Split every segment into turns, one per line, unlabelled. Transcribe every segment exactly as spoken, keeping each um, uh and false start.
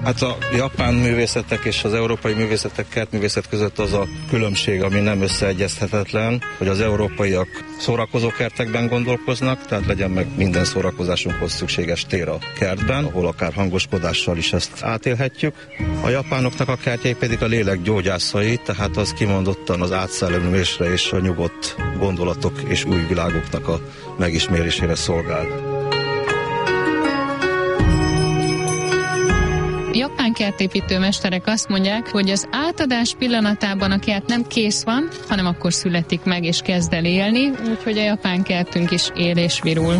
Hát a japán művészetek és az európai művészetek, kertművészet között az a különbség, ami nem összeegyeztethetetlen, hogy az európaiak szórakozó kertekben gondolkoznak, tehát legyen meg minden szórakozásunkhoz szükséges tér a kertben, ahol akár hangoskodással is ezt átélhetjük. A japánoknak a kertjei pedig a lélek gyógyászai, tehát az kimondottan az átszellemülésre és a nyugodt gondolatok és új világoknak a megismerésére szolgál.
Japán kertépítő mesterek azt mondják, hogy az átadás pillanatában a kert nem kész van, hanem akkor születik meg és kezd el élni, úgyhogy a japán kertünk is él és virul.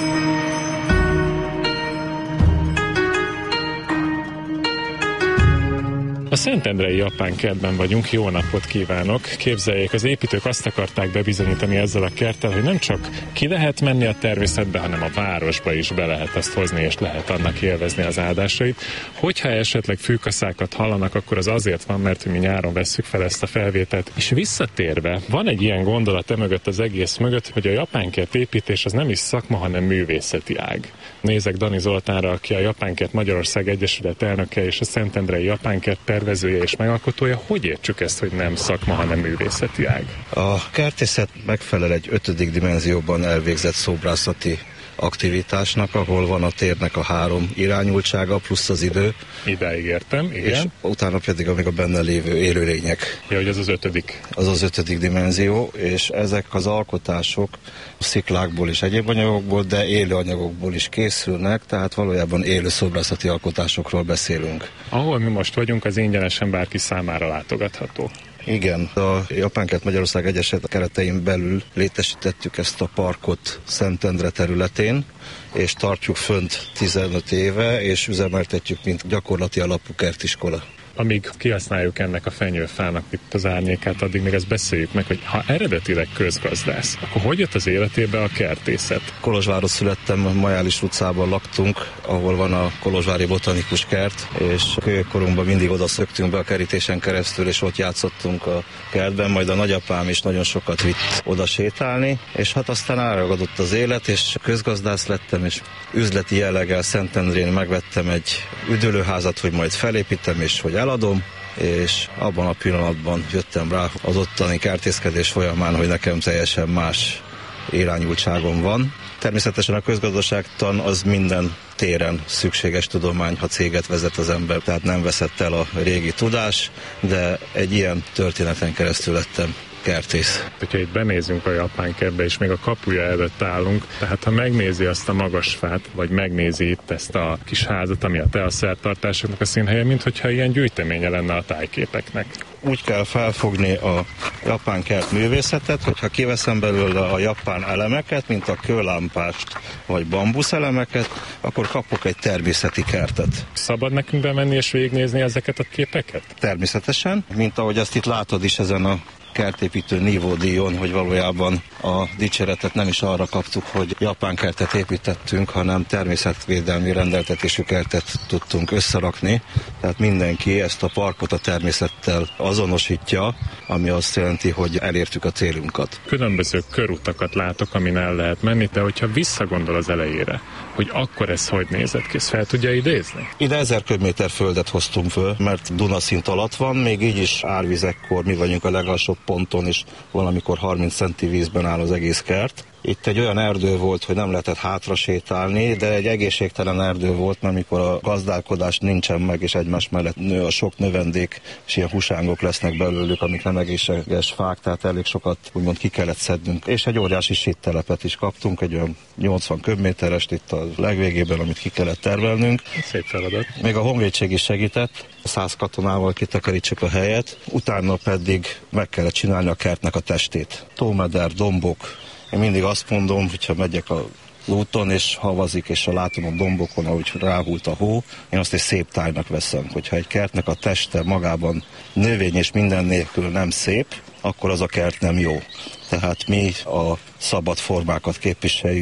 A Szentendrei japán kertben vagyunk, jó napot kívánok! Képzeljék, az építők azt akarták bebizonyítani ezzel a kerttel, hogy nem csak ki lehet menni a természetbe, hanem a városba is be lehet azt hozni, és lehet annak élvezni az áldásait. Hogyha esetleg fűkaszákat hallanak, akkor az azért van, mert mi nyáron vesszük fel ezt a felvételt. És visszatérve, van egy ilyen gondolat emögött az egész mögött, hogy a japán kert építés az nem is szakma, hanem művészeti ág. Nézek Dani Zoltánra, aki a Japán Kert Magyarország Egyesület elnöke és a Szentendrei Japán Kert tervezője és megalkotója. Hogy értsük ezt, hogy nem szakma, hanem művészeti ág?
A kertészet megfelel egy ötödik dimenzióban elvégzett szobrászati aktivitásnak, ahol van a térnek a három irányultsága plusz az idő.
Idáig értem, igen.
És utána pedig amíg a benne lévő élőlények.
Ja, hogy ez az ötödik.
Az az ötödik dimenzió, és ezek az alkotások sziklákból és egyéb anyagokból, de élő anyagokból is készülnek, tehát valójában élő szobrászati alkotásokról beszélünk.
Ahol mi most vagyunk, az ingyenesen bárki számára látogatható.
Igen, a Japán Kert Magyarország Egyesület keretein belül létesítettük ezt a parkot Szentendre területén, és tartjuk fönt tizenöt éve, és üzemeltetjük, mint gyakorlati alapú kertiskola.
Amíg kihasználjuk ennek a fenyőfának itt az árnyékát, addig még ezt beszéljük meg, hogy ha eredetileg közgazdász, akkor hogy jött az életébe a kertészet?
Kolozsváron születtem, Majális utcában laktunk, ahol van a kolozsvári botanikus kert, és kölyökkorunkban mindig oda szöktünk be a kerítésen keresztül, és ott játszottunk a kertben, majd a nagyapám is nagyon sokat vitt oda sétálni, és hát aztán elragadott az élet, és közgazdász lettem, és üzleti jelleggel Szentendrén megvettem egy üdülőházat, hogy majd felépítem, és hogy eladom, és abban a pillanatban jöttem rá az ottani kertészkedés folyamán, hogy nekem teljesen más irányultságom van. Természetesen a közgazdaságtan az minden téren szükséges tudomány, ha céget vezet az ember, tehát nem veszett el a régi tudás, de egy ilyen történeten keresztül lettem kertész.
Hogyha itt benézünk a japán kertbe, és még a kapuja előtt állunk, tehát ha megnézi azt a magas fát, vagy megnézi itt ezt a kis házat, ami a teaszertartásoknak a színhelye, mint hogyha ilyen gyűjteménye lenne a tájképeknek.
Úgy kell felfogni a japán kert művészetet, hogyha kiveszem belőle a japán elemeket, mint a kőlámpást vagy bambusz elemeket, akkor kapok egy természeti kertet.
Szabad nekünk bemenni és végignézni ezeket a képeket?
Természetesen, mint ahogy azt itt látod is ezen a kertépítő nívódíjon, hogy valójában a dicséretet nem is arra kaptuk, hogy japán kertet építettünk, hanem természetvédelmi rendeltetésű kertet tudtunk összerakni. Tehát mindenki ezt a parkot a természettel azonosítja, ami azt jelenti, hogy elértük a célunkat.
Különböző körutakat látok, amin el lehet menni, de hogyha visszagondol az elejére, hogy akkor ez hogy nézett ki, ezt fel tudja idézni?
Ide ezer köbméter földet hoztunk föl, mert Dunaszint alatt van, még így is árvizekkor mi vagyunk a legalsóbb ponton, és valamikor harminc centi vízben áll az egész kert. Itt egy olyan erdő volt, hogy nem lehetett hátra sétálni, de egy egészségtelen erdő volt, mert amikor a gazdálkodás nincsen meg, és egymás mellett nő a sok növendék, és ilyen husángok lesznek belőlük, amik nem egészséges fák, tehát elég sokat úgymond ki kellett szednünk. És egy óriási síttelepet is kaptunk, egy olyan nyolcvan köbméterest itt a legvégében, amit ki kellett tervelnünk.
Szép feladat.
Még a honvédség is segített, száz katonával kitakarítsuk a helyet, utána pedig meg kellett csinálni a kertnek a testét. Tómeder, dombok. Én mindig azt mondom, hogyha megyek a úton, és havazik, és látom a dombokon, ahogy ráhult a hó, én azt egy szép tájnak veszem. Hogyha egy kertnek a teste magában növény és minden nélkül nem szép, akkor az a kert nem jó. Tehát mi a szabad formákat képviseljük,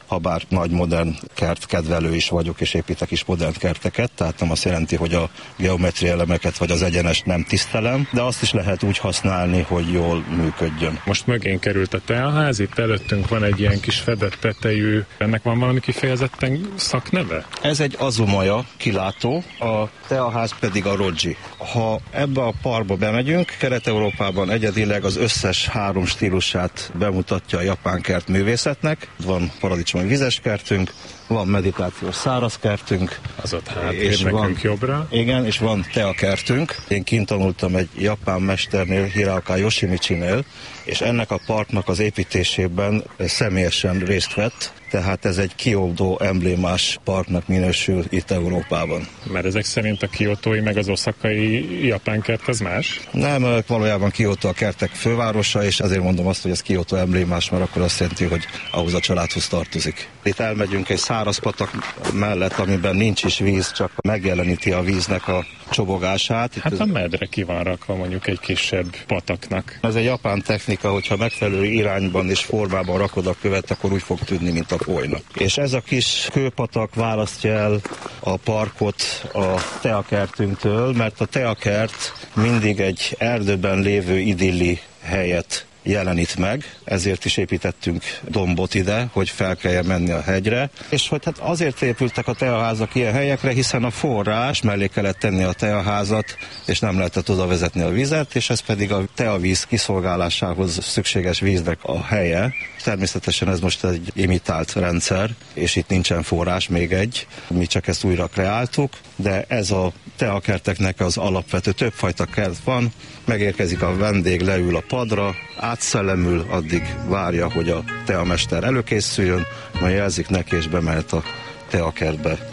habár nagy modern kertkedvelő is vagyok, és építek is modern kerteket, tehát nem azt jelenti, hogy a geometriai elemeket vagy az egyenest nem tisztelem, de azt is lehet úgy használni, hogy jól működjön.
Most mögén került a teaház, itt előttünk van egy ilyen kis fedett tetejű, ennek van valami kifejezetten szakneve?
Ez egy azumaja kilátó, a teaház pedig a roggi. Ha ebbe a parkba bemegyünk, Kelet-Európában egyedileg az összes három stílusát bemutatja a japán kert művészetnek. Van paradicsomi vizes kertünk, van meditációs száraz kertünk.
Az ott hátrébb nekünk van, jobbra.
Igen, és van teakertünk. Én kint tanultam egy japán mesternél, Hiraoka Yoshimichi-nél, és ennek a parknak az építésében személyesen részt vett, tehát ez egy Kyoto emblémás parknak minősül itt Európában.
Mert ezek szerint a kiotói meg az oszakai japán kert az más?
Nem, valójában Kyoto a kertek fővárosa, és azért mondom azt, hogy ez Kyoto emblémás, mert akkor azt jelenti, hogy ahhoz a családhoz tartozik. Itt elmegyünk egy száraz patak mellett, amiben nincs is víz, csak megjeleníti a víznek a csobogását.
Hát a medre ki van rakva mondjuk egy kisebb pataknak.
Ez egy japán technika, hogyha megfelelő irányban és formában rakod a követ, akkor úgy fog tűnni, mint a folynak. És ez a kis kőpatak választja el a parkot a teakertünktől, mert a teakert mindig egy erdőben lévő idilli helyet jelenít meg, ezért is építettünk dombot ide, hogy fel kelljen menni a hegyre, és hogy hát azért épültek a teaházak ilyen helyekre, hiszen a forrás mellé kellett tenni a teaházat, és nem lehetett oda vezetni a vizet, és ez pedig a teavíz kiszolgálásához szükséges víznek a helye. Természetesen ez most egy imitált rendszer, és itt nincsen forrás, még egy, mi csak ezt újra kreáltuk, de ez a teakerteknek az alapvető, többfajta kert van, megérkezik a vendég, leül a padra, átszellemül, addig várja, hogy a teamester előkészüljön, majd jelzik neki, és bemehet a teakertbe.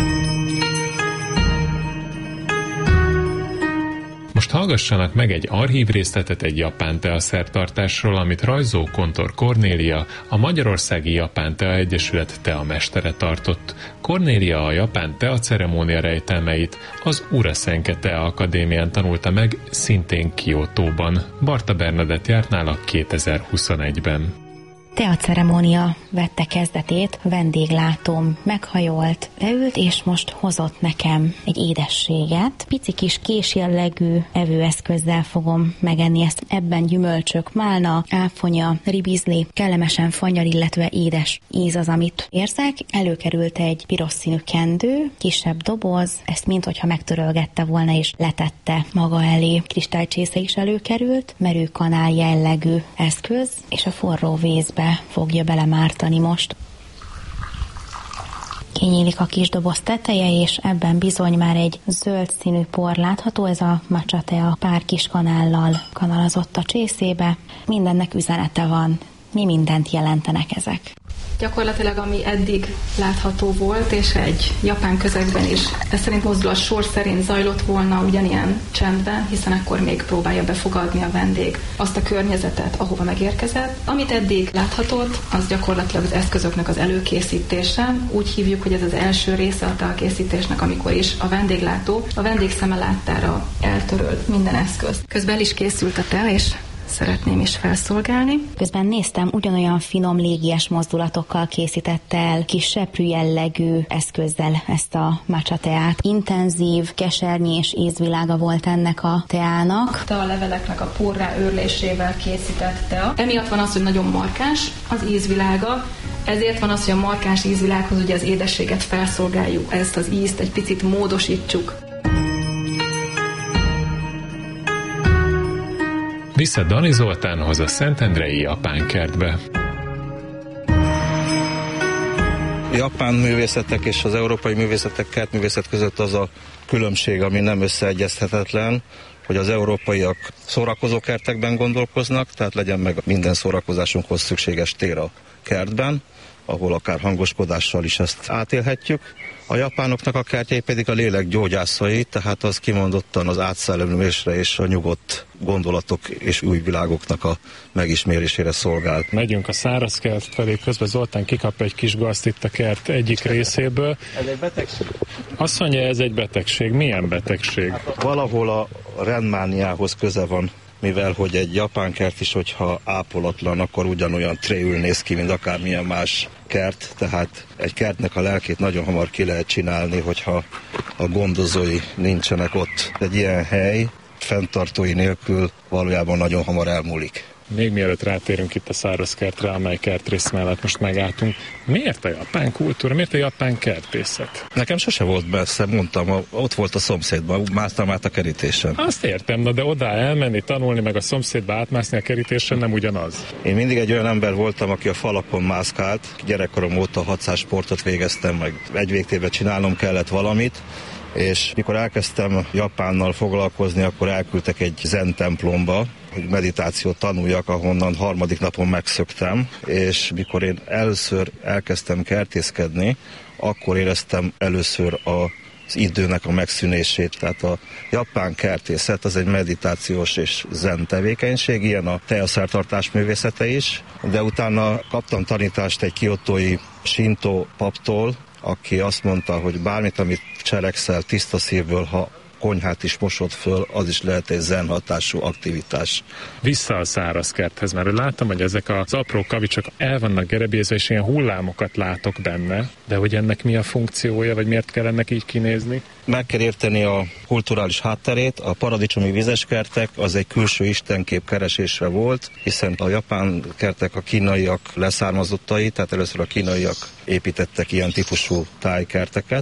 Most hallgassanak meg egy archív részletet egy japán teaszertartásról, amit Rajzó Kontor Kornélia, a Magyarországi Japán Tea Egyesület teamestere tartott. Kornélia a japán tea ceremónia rejtelmeit az Urasenke Tea Akadémián tanulta meg, szintén Kiotóban. Barta Bernadett járt nála kétezer-huszonegyben.
Tea ceremónia vette kezdetét, vendéglátóm meghajolt, leült, és most hozott nekem egy édességet. Pici kis késjellegű evőeszközzel fogom megenni ezt. Ebben gyümölcsök, málna, áfonya, ribizli, kellemesen fanyar, illetve édes íz az, amit érzek. Előkerült egy piros színű kendő, kisebb doboz, ezt minthogyha megtörölgette volna és letette maga elé. Kristálycsésze is előkerült, merőkanál jellegű eszköz, és a forró vízbe fogja belemártani most. Kinyílik a kis doboz teteje, és ebben bizony már egy zöld színű por látható, ez a matcha tea pár kis kanállal kanalazott a csészébe. Mindennek üzenete van. Mi mindent jelentenek ezek?
Gyakorlatilag, ami eddig látható volt, és egy japán közegben is, ez szerint mozdulat sor szerint zajlott volna ugyanilyen csendben, hiszen akkor még próbálja befogadni a vendég azt a környezetet, ahova megérkezett. Amit eddig láthatott, az gyakorlatilag az eszközöknek az előkészítése. Úgy hívjuk, hogy ez az első része a készítésnek, amikor is a vendéglátó a vendég szeme láttára eltöröl minden eszközt. Közben el is készült a tea, és szeretném is felszolgálni.
Közben néztem, ugyanolyan finom légies mozdulatokkal készítette el, kis seprű jellegű eszközzel ezt a matcha teát. Intenzív, kesernyi és ízvilága volt ennek a teának.
A leveleknek a porrá őrlésével készített tea. Emiatt van az, hogy nagyon markáns az ízvilága, ezért van az, hogy a markáns ízvilághoz ugye az édességet felszolgáljuk, ezt az ízt egy picit módosítsuk.
Vissza Dani Zoltánhoz a Szentendrei Japán kertbe.
Japán művészetek és az európai művészetek, kertművészet között az a különbség, ami nem összeegyezhetetlen, hogy az európaiak szórakozó kertekben gondolkoznak, tehát legyen meg minden szórakozásunkhoz szükséges tér a kertben, ahol akár hangoskodással is ezt átélhetjük. A japánoknak a kertjei pedig a lélek gyógyászai, tehát az kimondottan az átszellemülésre és a nyugodt gondolatok és új világoknak a megismerésére szolgál.
Megyünk a száraz kert felé, közben Zoltán kikap egy kis gazt itt a kert egyik részéből.
Ez egy betegség?
Azt mondja, ez egy betegség. Milyen betegség?
Valahol a rendmániához köze van, mivel hogy egy japán kert is, hogyha ápolatlan, akkor ugyanolyan tréül néz ki, mint akármilyen más kert, tehát egy kertnek a lelkét nagyon hamar ki lehet csinálni, hogyha a gondozói nincsenek ott. Egy ilyen hely fenntartói nélkül valójában nagyon hamar elmúlik.
Még mielőtt rátérünk itt a szárazkertre, amely kertrész mellett most megálltunk, miért a japán kultúra, miért a japán kertészet?
Nekem sose volt messze, mondtam, ott volt a szomszédban, másztam át a kerítésen.
Azt értem, de oda elmenni, tanulni, meg a szomszédba átmászni a kerítésen nem ugyanaz.
Én mindig egy olyan ember voltam, aki a falakon mászkált, gyerekkorom óta hatszáz sportot végeztem, meg egy végtében csinálnom kellett valamit, és mikor elkezdtem Japánnal foglalkozni, akkor elküldtek egy zen templomba, hogy meditációt tanuljak, ahonnan harmadik napon megszöktem, és mikor én először elkezdtem kertészkedni, akkor éreztem először az időnek a megszűnését. Tehát a japán kertészet az egy meditációs és zen tevékenység, ilyen a tejaszertartás művészete is, de utána kaptam tanítást egy kiotói Shinto paptól, aki azt mondta, hogy bármit, amit cselekszel tiszta szívből, ha konyhát is mosod föl, az is lehet egy zen hatású aktivitás.
Vissza a szárazkerthez, mert láttam, hogy ezek az apró kavicsok el vannak gerebézve, és ilyen hullámokat látok benne, de hogy ennek mi a funkciója, vagy miért kell ennek így kinézni?
Meg kell érteni a kulturális hátterét. A paradicsomi vizeskertek az egy külső istenkép keresésre volt, hiszen a japán kertek a kínaiak leszármazottai, tehát először a kínaiak építettek ilyen típusú tájkerteket,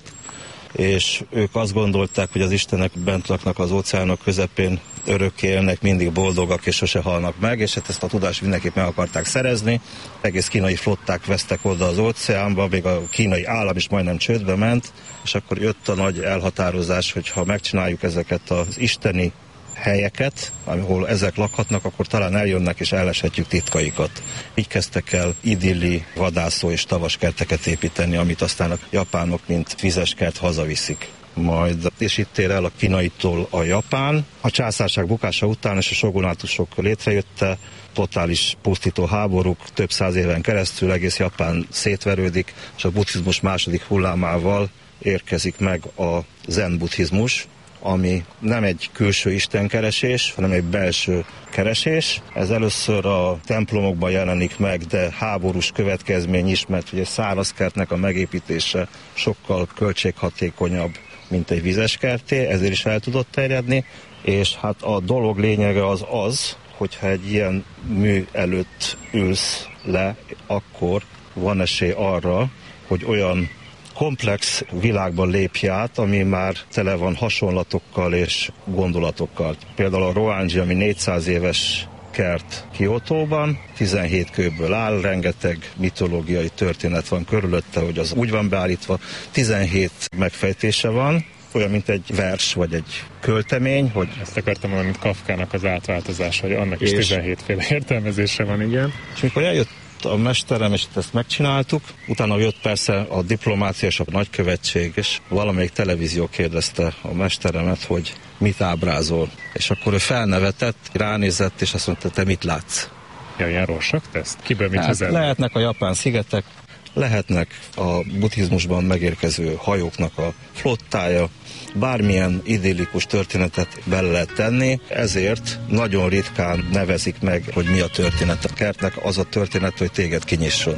és ők azt gondolták, hogy az istenek bent laknak az óceánok közepén, örökké élnek, mindig boldogak és sose halnak meg, és hát ezt a tudást mindenképp meg akarták szerezni. Egész kínai flották vesztek oda az óceánba, még a kínai állam is majdnem csődbe ment, és akkor jött a nagy elhatározás, hogy ha megcsináljuk ezeket az isteni helyeket, ahol ezek lakhatnak, akkor talán eljönnek és elleshetjük titkaikat. Így kezdtek el idilli vadászó és tavaskerteket építeni, amit aztán a japánok, mint vizeskert hazaviszik. Majd, és itt ér el a kínaitól a Japán. A császárság bukása után és a shogunátusok létrejötte, totális pusztító háborúk, több száz éven keresztül egész Japán szétverődik, és a buddhizmus második hullámával érkezik meg a zen buddhizmus, ami nem egy külső istenkeresés, hanem egy belső keresés. Ez először a templomokban jelenik meg, de háborús következmény is, mert ugye szárazkertnek a megépítése sokkal költséghatékonyabb, mint egy vizeskerté, ezért is el tudott terjedni, és hát a dolog lényege az az, hogyha egy ilyen mű előtt ülsz le, akkor van esély arra, hogy olyan komplex világban lépj át, ami már tele van hasonlatokkal és gondolatokkal. Például a Roanji, ami négyszáz éves kert Kiotóban, tizenhét kőből áll, rengeteg mitológiai történet van körülötte, hogy az úgy van beállítva, tizenhét megfejtése van, olyan, mint egy vers, vagy egy költemény, hogy...
Ezt akartam mondani, mint Kafkának az átváltozása, hogy annak is tizenhétféle értelmezése van, igen.
És mikor eljött a mesterem, és ezt megcsináltuk, utána jött persze a diplomácia és a nagykövetség, és valamelyik televízió kérdezte a mesteremet, hogy mit ábrázol. És akkor ő felnevetett, ránézett, és azt mondta, te mit látsz?
Ja, ilyen rorsak teszt? Kiből mit
hát, lehetnek a japán szigetek, lehetnek a buddhizmusban megérkező hajóknak a flottája, bármilyen idillikus történetet bele lehet tenni, ezért nagyon ritkán nevezik meg, hogy mi a történet. A kertnek az a történet, hogy téged kinyisson.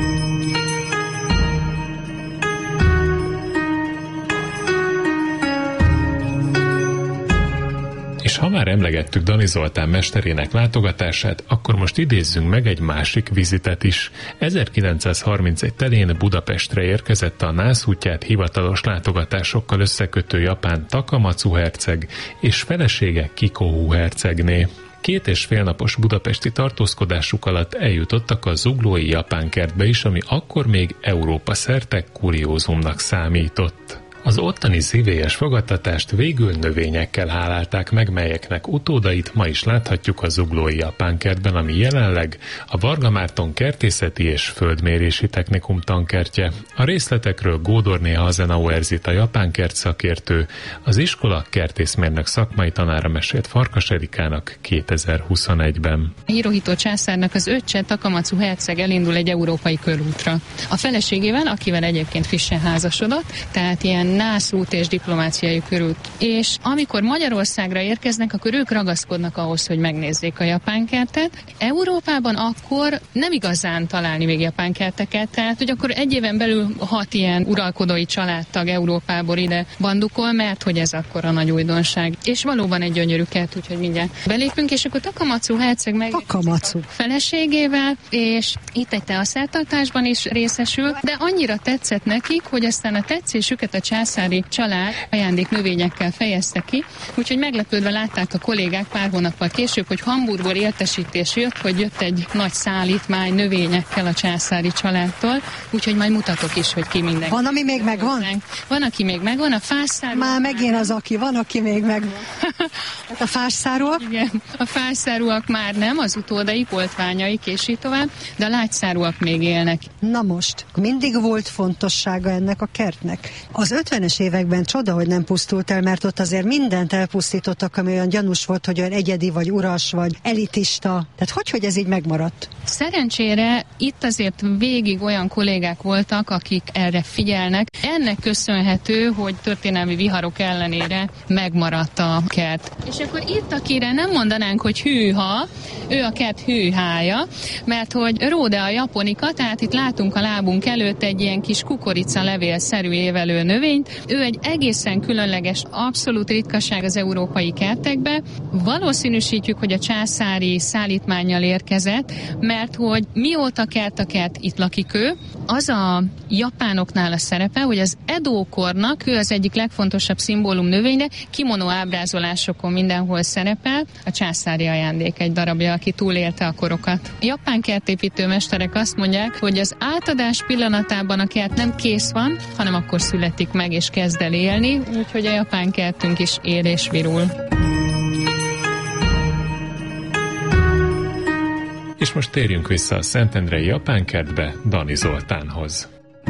És ha már emlegettük Dani Zoltán mesterének látogatását, akkor most idézzünk meg egy másik vizitet is. ezerkilencszázharmincegy telén Budapestre érkezett a nászútját hivatalos látogatásokkal összekötő japán Takamatsu herceg és felesége Kikohu hercegné. Két és fél napos budapesti tartózkodásuk alatt eljutottak a zuglói japán kertbe is, ami akkor még Európa szerte kuriózumnak számított. Az ottani szívélyes fogadtatást végül növényekkel hálálták meg, melyeknek utódait ma is láthatjuk a zuglói japán kertben, ami jelenleg a Varga Márton Kertészeti és Földmérési Technikum tankertje. A részletekről Gódorné Hazenau Erzita japán kert szakértő, az iskola kertészmérnök szakmai tanára mesélt Farkas Erikának kétezer-huszonegyben.
Hirohito császárnak az öccse Takamatsu herceg elindul egy európai körútra. A feleségével, akivel egyébként frissen házasodott, tehát ilyen nászút és diplomáciai körút. És amikor Magyarországra érkeznek, akkor ők ragaszkodnak ahhoz, hogy megnézzék a japán kertet. Európában akkor nem igazán találni még japán kerteket, tehát hogy akkor egy éven belül hat ilyen uralkodói családtag Európából ide bandukol, mert hogy ez akkor a nagy újdonság. És valóban egy gyönyörű kert, úgyhogy mindjárt belépünk, és akkor Takamatsu herceg meg
Takamatsu
feleségével, és itt egy teaszertartásban is részesül, de annyira tetszett nekik, hogy aztán a tetszésüket a császári család ajándéknövényekkel fejezte ki, úgyhogy meglepődve látták a kollégák pár hónappal később, hogy Hamburgból értesítés jött, hogy jött egy nagy szállítmány növényekkel a császári családtól, úgyhogy majd mutatok is, hogy ki minden.
Van, ami még megvan?
Van, aki még megvan, a fásszárú.
Már megint az, aki van, aki még megvan. A fásszárúak?
Igen, a fásszárúak már nem, az utódaik, oltványaik és így tovább, de a lágyszárúak még élnek.
Na most, mindig volt fontossága ennek a kertnek. Az ötvenes években csoda, hogy nem pusztult el, mert ott azért mindent elpusztítottak, ami olyan gyanús volt, hogy olyan egyedi, vagy uras, vagy elitista. Tehát hogy, hogy ez így megmaradt?
Szerencsére itt azért végig olyan kollégák voltak, akik erre figyelnek. Ennek köszönhető, hogy történelmi viharok ellenére megmaradt a kert. És akkor itt, akire nem mondanánk, hogy hűha, ő a kert hűhája, mert hogy Rhode a japonika, tehát itt látunk a lábunk előtt egy ilyen kis kukorica levélszerű évelő növényt. Ő egy egészen különleges, abszolút ritkaság az európai kertekbe. Valószínűsítjük, hogy a császári szállítmánnyal érkezett, mert hogy mióta kert a kert, itt lakik ő. Az a japánoknál a szerepe, hogy az Edo-kornak ő az egyik legfontosabb szimbólum növényre, kimono ábrázolásokon mindenhol szerepel, a császári ajándék egy darabja, aki túlélte a korokat. A japán kertépítő mesterek azt mondják, hogy az átadás pillanatában a kert nem kész van, hanem akkor születik meg és kezd el élni, úgyhogy a japán kertünk is él és virul.
És most térjünk vissza a Szentendrei japánkertbe Dani Zoltánhoz.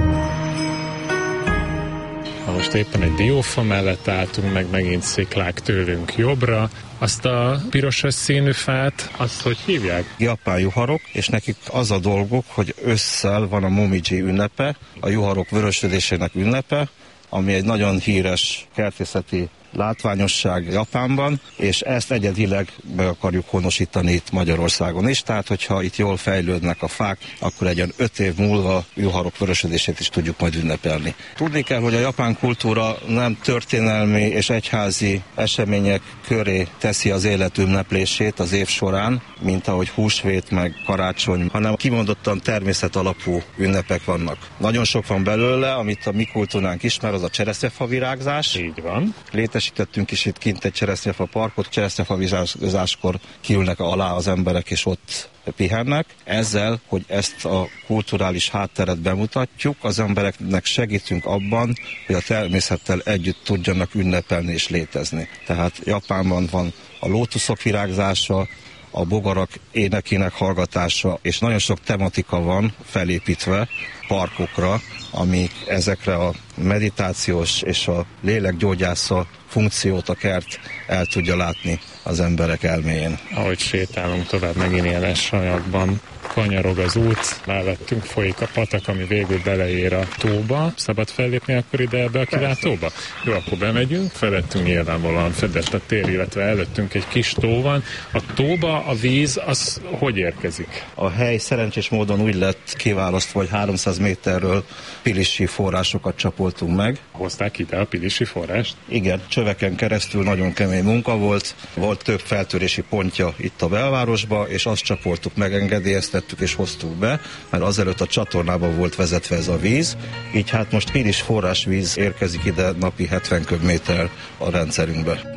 Ha most éppen egy diófa mellett álltunk, meg megint sziklák tőlünk jobbra, azt a pirosas színű fát, azt hogy hívják?
Japán juharok, és nekik az a dolguk, hogy ősszel van a Momiji ünnepe, a juharok vörösödésének ünnepe, ami egy nagyon híres kertészeti látványosság Japánban, és ezt egyedileg meg akarjuk honosítani itt Magyarországon is, tehát hogyha itt jól fejlődnek a fák, akkor egy olyan öt év múlva juharok vörösödését is tudjuk majd ünnepelni. Tudni kell, hogy a japán kultúra nem történelmi és egyházi események köré teszi az élet ünneplését az év során, mint ahogy húsvét meg karácsony, hanem kimondottan természet alapú ünnepek vannak. Nagyon sok van belőle, amit a mi kultúránk ismer, az a cseresznyefa virágzás.
Így van.
Létesítettünk is itt kint egy cseresznyefa parkot, cseresznyefa virágzáskor kiülnek alá az emberek, és ott pihennek. Ezzel, hogy ezt a kulturális hátteret bemutatjuk, az embereknek segítünk abban, hogy a természettel együtt tudjanak ünnepelni és létezni. Tehát Japánban van a lótuszok virágzása, a bogarak énekének hallgatása, és nagyon sok tematika van felépítve parkokra, amik ezekre a meditációs és a lélekgyógyásza funkciót a kert el tudja látni az emberek elméjén.
Ahogy sétálunk tovább, megint ilyen lesanyagban kanyarog az út, mellettünk folyik a patak, ami végül beleér a tóba. Szabad fellépni akkor ide ebbe a kilátóba? Jó, akkor bemegyünk, felettünk nyilvánvalóan fedett a tér, illetve előttünk egy kis tó van. A tóba a víz, az hogy érkezik?
A hely szerencsés módon úgy lett kiválasztva, hogy háromszáz méterről pilisi forrásokat csapoltunk meg.
Hozták ide a pilisi forrást?
Igen, csöveken keresztül nagyon kemény munka volt. Volt több feltörési pontja itt a belvárosba, és azt csapoltuk meg, engedélyeztettük és hoztuk be, mert azelőtt a csatornába volt vezetve ez a víz. Így hát most pilis forrásvíz érkezik ide napi hetven köbméter a rendszerünkbe.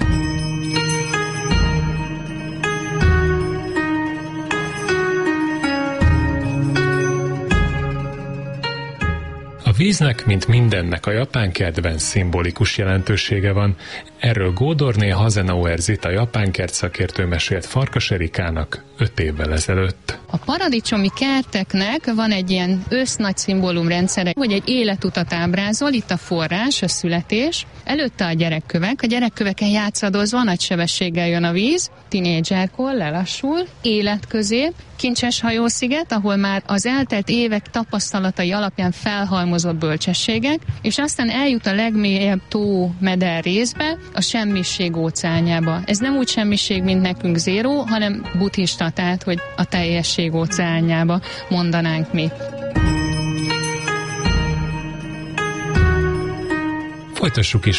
A víznek, mint mindennek a japán kertben szimbolikus jelentősége van. Erről Gódorné Hasenauer Zita japánkert szakértő mesélt Farkas Erikának öt évvel ezelőtt.
A paradicsomi kerteknek van egy ilyen össznagy szimbólumrendszere, hogy egy életutat ábrázol, itt a forrás, a születés, előtte a gyerekkövek, a gyerekköveken játszadozva nagy sebességgel jön a víz, tinédzserkor lelassul, életközép, Kincses hajósziget, ahol már az eltelt évek tapasztalatai alapján felhalmozott bölcsességek, és aztán eljut a legmélyebb tó meder részbe, a semmiség óceánjába. Ez nem úgy semmiség, mint nekünk zéró, hanem buddhista, tehát hogy a teljesség óceánjába mondanánk mi.
Folytassuk is